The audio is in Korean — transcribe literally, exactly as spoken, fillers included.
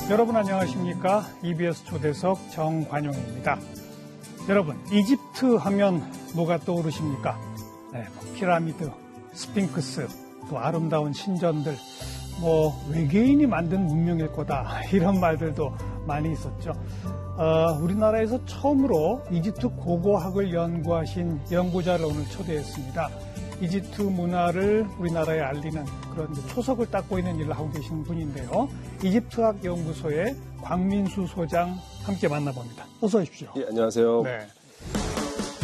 여러분 안녕하십니까? 이비에스 초대석 정관용입니다. 여러분, 이집트 하면 뭐가 떠오르십니까? 네, 뭐 피라미드, 스핑크스, 또 아름다운 신전들, 뭐 외계인이 만든 문명일 거다 이런 말들도 많이 있었죠. 어, 우리나라에서 처음으로 이집트 고고학을 연구하신 연구자를 오늘 초대했습니다. 이집트 문화를 우리나라에 알리는 그런 초석을 닦고 있는 일을 하고 계시는 분인데요. 이집트학 연구소의 광민수 소장 함께 만나봅니다. 어서 오십시오. 예, 안녕하세요. 네.